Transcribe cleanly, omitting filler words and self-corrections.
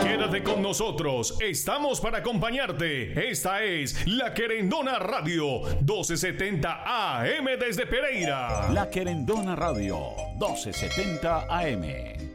Quédate con nosotros, estamos para acompañarte. Esta es La Querendona Radio, 1270 AM desde Pereira. La Querendona Radio, 1270 AM.